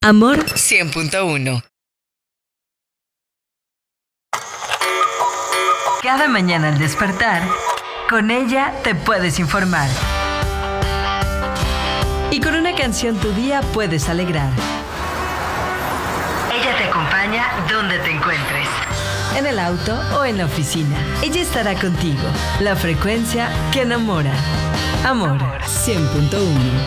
Amor 100.1. Cada mañana al despertar, con ella te puedes informar. Y con una canción tu día puedes alegrar. Ella te acompaña donde te encuentres. En el auto o en la oficina. Ella estará contigo. La frecuencia que enamora. Amor 100.1.